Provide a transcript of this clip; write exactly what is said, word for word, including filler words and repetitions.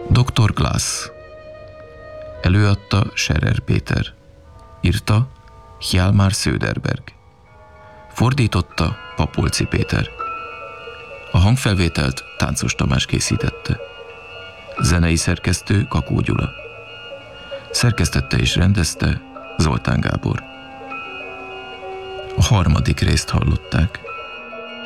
doktor Glass. Előadta Scherer Péter. Írta Hjalmar Söderberg. Fordította Papolci Péter. A hangfelvételt Táncos Tamás készítette. Zenei szerkesztő Kakó Gyula. Szerkesztette és rendezte Zoltán Gábor. A harmadik részt hallották.